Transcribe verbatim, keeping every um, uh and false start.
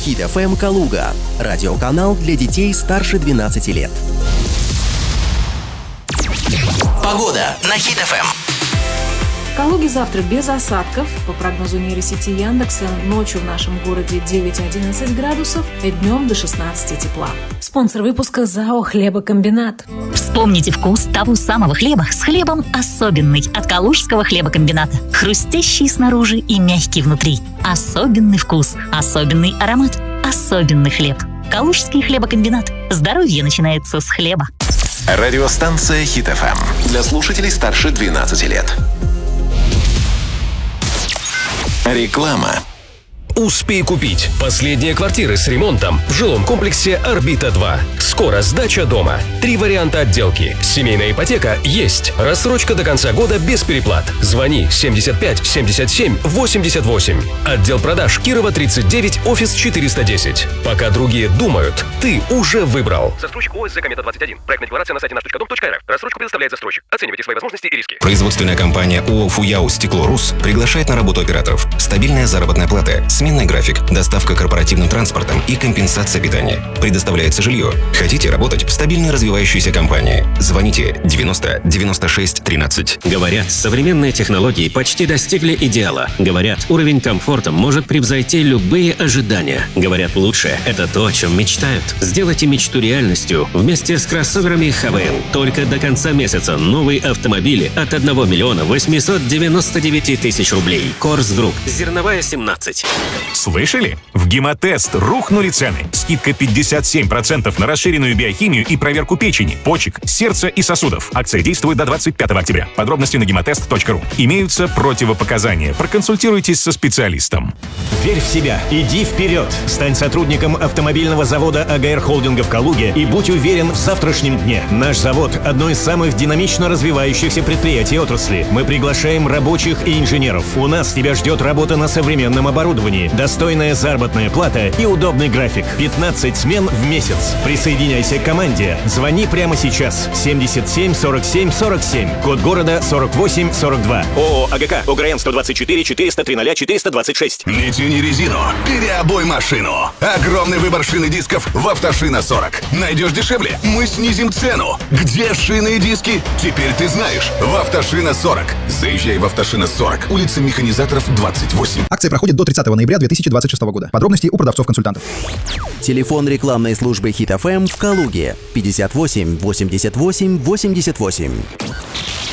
Хит эф эм Калуга. Радиоканал для детей старше двенадцати лет. Погода на Хит эф эм. В Калуге завтра без осадков. По прогнозу нейросети Яндекса, ночью в нашем городе девять-одиннадцать градусов, и днем до шестнадцати тепла. Спонсор выпуска ЗАО «Хлебокомбинат». Вспомните вкус того самого хлеба с хлебом особенный от Калужского хлебокомбината. Хрустящий снаружи и мягкий внутри. Особенный вкус, особенный аромат, особенный хлеб. Калужский хлебокомбинат. Здоровье начинается с хлеба. Радиостанция Хит эф эм для слушателей старше двенадцати лет. Реклама. Успей купить. Последние квартиры с ремонтом в жилом комплексе «Орбита два». Скоро сдача дома. Три варианта отделки. Семейная ипотека есть. Рассрочка до конца года без переплат. Звони семьдесят пять семьдесят семь восемьдесят восемь. Отдел продаж Кирова тридцать девять, офис четыреста десять. Пока другие думают, ты уже выбрал. Застройщик ОСЗ Комета двадцать один. Проектная декларация на сайте наш точка дом точка эр эф. Рассрочку предоставляет застройщик. Оценивайте свои возможности и риски. Производственная компания ООО «Фуяу Стекло Рус» приглашает на работу операторов. Стабильная заработная плата, сменный график, доставка корпоративным транспортом и компенсация питания. Предоставляется жилье. Хотите работать в стабильной развивающейся компании? Звоните девяносто девяносто шесть тринадцать. Говорят, современные технологии почти достигли идеала. Говорят, уровень комфорта может превзойти любые ожидания. Говорят, лучшее – это то, о чем мечтают. Сделайте мечту реальностью вместе с кроссоверами ха вэ эн. Только до конца месяца новые автомобили от одного миллиона восемьсот девяносто девять тысяч рублей. Корс Групп. Зерновая семнадцать. Слышали? В Гемотест рухнули цены. Скидка пятьдесят семь процентов на расширенную биохимию и проверку печени, почек, сердца и сосудов. Акция действует до двадцать пятого октября. Подробности на гемотест точка ру. Имеются противопоказания. Проконсультируйтесь со специалистом. Верь в себя. Иди вперед. Стань сотрудником автомобильного завода а гэ эр Холдинга в Калуге и будь уверен в завтрашнем дне. Наш завод – одно из самых динамично развивающихся предприятий отрасли. Мы приглашаем рабочих и инженеров. У нас тебя ждет работа на современном оборудовании, достойная заработная плата и удобный график. пятнадцать смен в месяц. Присоединяйся к команде. Звони прямо сейчас. семьдесят семь сорок семь сорок семь. Код города сорок восемь сорок два. ООО АГК. ОГРН сто двадцать четыре четыреста три ноль четыреста двадцать шесть. Не тяни резину. Переобуй машину. Огромный выбор шин и дисков в «Автошина сорок». Найдешь дешевле? Мы снизим цену. Где шины и диски? Теперь ты знаешь. В «Автошина сорок». Заезжай в «Автошина сорок». Улица Механизаторов, двадцать восемь. Акция проходит до тридцатого ноября две тысячи двадцать шестого года. Подробности у продавцов-консультантов. Телефон рекламной службы Хит эф эм в Калуге пятьдесят восемь восемьдесят восемь восемьдесят восемь.